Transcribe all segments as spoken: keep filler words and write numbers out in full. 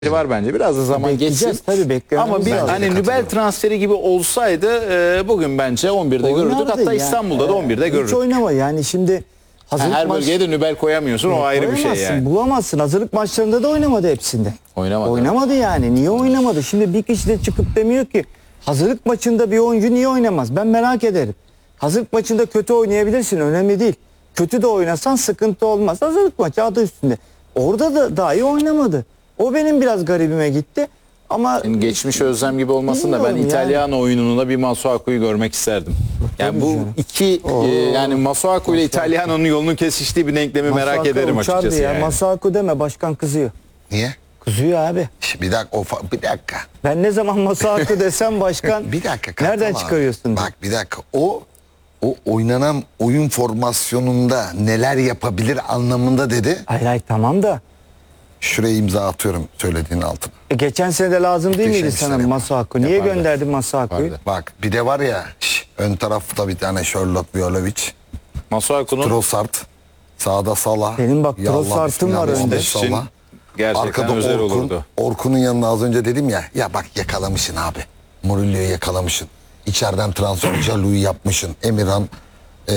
var bence. Biraz da zaman geçsin. Tabii bekliyoruz. Ama bir hani Nübel transferi gibi olsaydı e, bugün bence on birde Oynardı görürdük. Hatta yani. İstanbul'da da on birde Hiç görürdük. oynama yani şimdi hazırlık Her maç... bölgeye de Nübel koyamıyorsun. O ayrı bir şey Koyamazsın, yani. bulamazsın. Hazırlık maçlarında da oynamadı hepsinde. Oynamadı. Oynamadı yani. Niye oynamadı? Şimdi bir kişi de çıkıp demiyor ki hazırlık maçında bir oyuncu niye oynamaz? Ben merak ederim. Hazırlık maçında kötü oynayabilirsin. Önemli değil. Kötü de oynasan sıkıntı olmaz. Hazırlık maçı adı üstünde. Orada da dahi oynamadı. O benim biraz garibime gitti. Ama Yani geçmiş özlem gibi olmasın da ben Bilmiyorum İtalyan yani. oyununda bir Masuaku'yu görmek isterdim. Yani Tabii bu canım. iki e, yani Masuaku ile İtalyan'ın yolunun kesiştiği bir denklemi merak Masuaku ederim uçardı açıkçası ya. yani. Masuaku deme, başkan kızıyor. Niye? Kızıyor abi. Şş, Bir dakika, o fa- bir dakika. Ben ne zaman Masuaku desem başkan Bir dakika. Kartal nereden abi. çıkarıyorsun? Bak bir dakika. O o oynanan oyun formasyonunda neler yapabilir anlamında dedi. Hayır hayır tamam da. Şuraya imza atıyorum söylediğin altına. E, geçen sene de lazım değil Muhteşem miydi sana işler Masuaku? Niye Yapardı. gönderdin Masuaku'yu? Yapardı. Bak bir de var ya şş, ön tarafta bir tane Sherlock Violovic, Masuaku'nun Trossard, sağda Salah. Benim bak Ya Allah, Trossard'ım var bismillah, önde. Muhammed Salah. gerçekten Arkada özel Orkun. olurdu. Orkun'un yanına az önce dedim ya. Ya bak yakalamışsın abi. Murillo'yu yakalamışsın. İçeriden transfer Calu'yu yapmışsın. Emirhan, ee,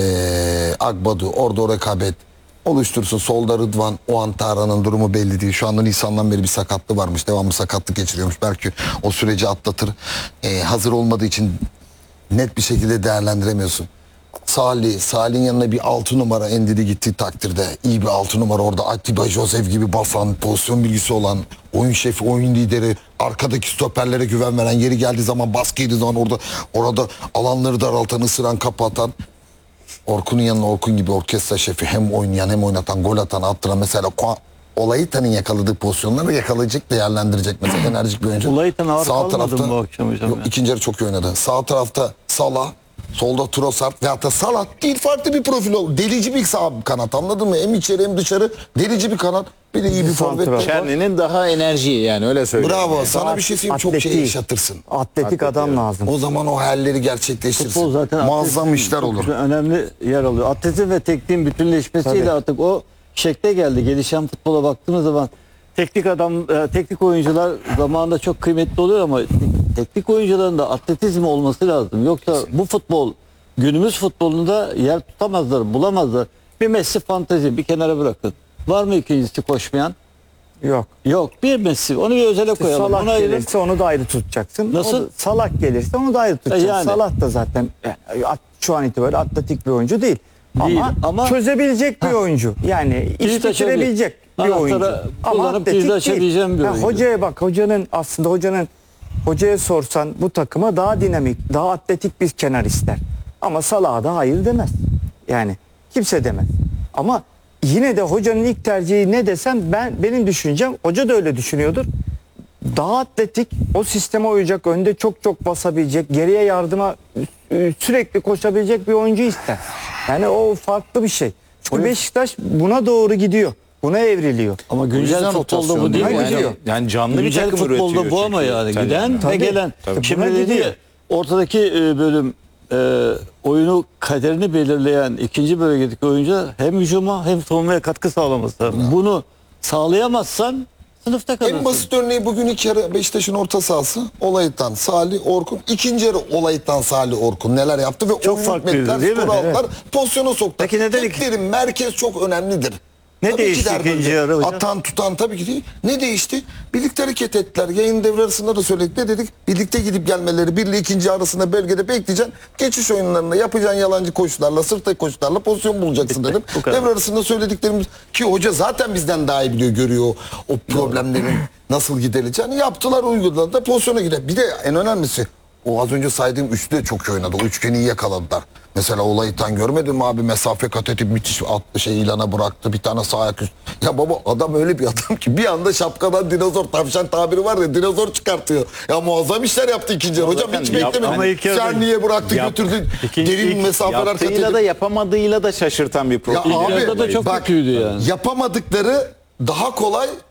Agbadu orada o rekabet oluştursun. Solda Rıdvan, o Antara'nın durumu belli değil. Şu anda Nisan'dan beri bir sakatlığı varmış. Devamlı sakatlık geçiriyormuş. Belki o süreci atlatır. Ee, hazır olmadığı için net bir şekilde değerlendiremiyorsun. Salih, Salih'in yanına bir altı numara Endidi gittiği takdirde iyi bir altı numara orada Atiba Joseph gibi basan, pozisyon bilgisi olan, oyun şefi, oyun lideri, arkadaki stoperlere güven veren, yeri geldiği zaman baskı yediği zaman orada orada alanları daraltan, ısıran, kapatan. Orkun'un yanına Orkun gibi orkestra şefi hem oynayan hem oynatan, gol atan, attıran mesela Olayita'nın yakaladığı pozisyonları yakalayacak, değerlendirecek mesela enerjik bir oyuncu. Olayita'nın ağır kalmadı mı bu akşam hocam Yok, ya? ikinci yarı çok iyi oynadı. Sağ tarafta Salah, solda Trossard ve hatta Salah değil farklı bir profil oldu. Delici bir sağ kanat, anladın mı? Hem içeri hem dışarı delici bir kanat. Bir de iyi bir forvet. santrafor. Çerni'nin daha enerji yani öyle söyleyeyim. Bravo. Yani. Sana bir şey söyleyeyim, çok şey Atletik. yaşatırsın. Atletik adam lazım. O zaman o hayalleri gerçekleştirsin. Futbol zaten Muazzam atletizm işler çok olur. güzel, önemli yer alıyor. Atletizm ve tekniğin bütünleşmesiyle Tabii. artık o şekle geldi. Gelişen futbola baktığımız zaman teknik adam, e, teknik oyuncular zamanında çok kıymetli oluyor ama tek- teknik oyuncuların da atletizm olması lazım. Yoksa bu futbol günümüz futbolunda yer tutamazlar, bulamazlar. Bir Messi fantezi bir kenara bırakın. Var mı ikincisi koşmayan? Yok. Yok. Bir Messi. Onu bir özele koyalım. Salah Onu ayırın. gelirse onu da ayrı tutacaksın. Nasıl? O da- Salah gelirse onu da ayrı tutacaksın. yani. Salah da zaten e, at- şu an itibariyle atletik bir oyuncu değil. Değil, Ama, ama- çözebilecek bir oyuncu. Yani iş Kilit bitirebilecek bir açabilecek. oyuncu. Anahtara Ama kullanıp atletik kilidi açabileceğim değil. bir Ha, oyuncu. hocaya bak, hocanın aslında hocanın hocaya sorsan bu takıma daha dinamik, daha atletik bir kenar ister. Ama Salah'a da hayır demez. Yani kimse demez. Ama yine de hocanın ilk tercihi ne desem ben benim düşüncem, hoca da öyle düşünüyordur. Daha atletik, o sisteme uyacak, önde çok çok basabilecek, geriye yardıma e, sürekli koşabilecek bir oyuncu ister. Yani o farklı bir şey. Çünkü Beşiktaş buna doğru gidiyor. Buna evriliyor. Ama güncel yüzden futbolda rotasyon bu değil mi değil mi? hocam? Yani, yani canlı bir Güncel takım üretiyor. futbolda bu ama çünkü. yani Tabii. giden Tabii. ve gelen. Tabii. Şimdi Buna dedi gidiyor. ya, ortadaki e, bölüm e, oyunu kaderini belirleyen ikinci bölgedeki oyuncu hem hücuma hem savunmaya katkı sağlaması lazım. Bunu sağlayamazsan sınıfta kalırsın. En basit örneği bugün ilk yarı Beşiktaş'ın orta sahası Olayit'ten Salih Orkun. İkinci yarı Olayit'ten Salih Orkun neler yaptı ve Çok oyun farklıydı, hükmetler, değil mi? skoru aldılar, pozisyona soktu. Peki neden Tek iki- derim, merkez çok önemlidir. Ne Tabii ki değişti derdim ikinci de. yarı hocam? Atan tutan tabii ki değil. Ne değişti? Birlikte hareket ettiler. Yayın devre arasında da söyledik. Ne dedik? Birlikte gidip gelmeleri. Birle ikinci arasında bölgede bekleyeceksin. Geçiş oyunlarında yapacağın yalancı koşularla, sırta koşularla pozisyon bulacaksın dedim. Bu kadar. Devre arasında söylediklerimiz ki hoca zaten bizden daha iyi biliyor, görüyor o, o problemlerin nasıl giderileceğini. Yaptılar, uyguladılar da pozisyona gider. Bir de en önemlisi o az önce saydığım üçlü de çok iyi oynadı. O üçgeni iyi yakaladılar. Mesela Olay'tan görmedin mi abi, mesafe kat edip müthiş attı, şey ilana bıraktı, bir tane sağ ayak üst. Ya baba adam öyle bir adam ki bir anda şapkadan dinozor, tavşan tabiri var ya, dinozor çıkartıyor. Ya muazzam işler yaptı ikinci yarı. Hocam hiç Zaten yap- beklemedim. ama ilk yarıda- Sen niye bıraktı Yap- götürdü, İkinci- derin ilk mesafeler kat Yaptığıyla edip. da yapamadığıyla da şaşırtan bir Ya profil. İlk yarıda da çok kötüydü yani. Yapamadıkları daha kolay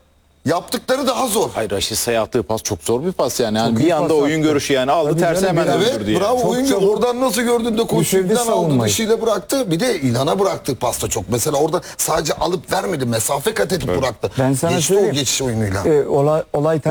Yaptıkları daha zor. Hayır, Raşitsa'ya attığı pas çok zor bir pas yani. yani Çok bir iyi anda pas oyun attı. görüşü yani aldı Tabii tersi canım, hemen bir- öldürdü Evet, yani. bravo Çok oyuncu. çabuk. Oradan nasıl gördün de koşuyu Bitirdi falan aldı, savunmayı. dışıyla bıraktı. Bir de İlhan'a bıraktığı pasta çok. Mesela orada sadece alıp vermedi. Mesafe kat edip bıraktı. Ben sana Geçti o söyleyeyim. geçiş oyunuyla. Ee, olay, olay